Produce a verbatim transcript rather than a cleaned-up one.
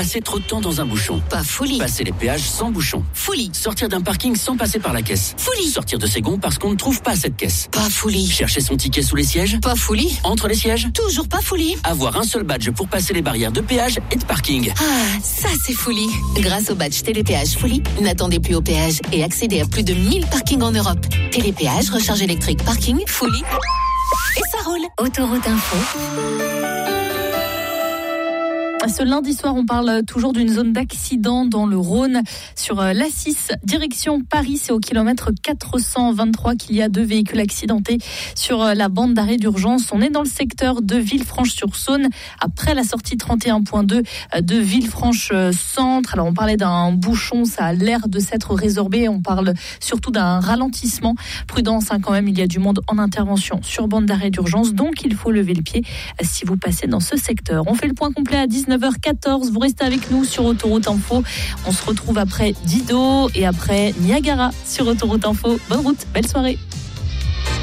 Passer trop de temps dans un bouchon. Pas folie. Passer les péages sans bouchon. Folie. Sortir d'un parking sans passer par la caisse. Folie. Sortir de ses gonds parce qu'on ne trouve pas cette caisse. Pas folie. Chercher son ticket sous les sièges. Pas folie. Entre les sièges. Toujours pas folie. Avoir un seul badge pour passer les barrières de péage et de parking. Ah, ça c'est folie. Grâce au badge Télépéage Folie, n'attendez plus au péage et accédez à plus de mille parkings en Europe. Télépéage, recharge électrique, parking, Folie. Et ça roule. Autoroute Info. Ce lundi soir, on parle toujours d'une zone d'accident dans le Rhône sur l'A six, direction Paris. C'est au kilomètre quatre cent vingt-trois qu'il y a deux véhicules accidentés sur la bande d'arrêt d'urgence. On est dans le secteur de Villefranche-sur-Saône, après la sortie trente et un point deux de Villefranche-Centre. Alors, on parlait d'un bouchon, ça a l'air de s'être résorbé. On parle surtout d'un ralentissement. Prudence, hein, quand même, il y a du monde en intervention sur bande d'arrêt d'urgence, donc il faut lever le pied si vous passez dans ce secteur. On fait le point complet à dix-neuf heures quatorze, vous restez avec nous sur Autoroute Info. On se retrouve après Dido et après Niagara sur Autoroute Info. Bonne route, belle soirée.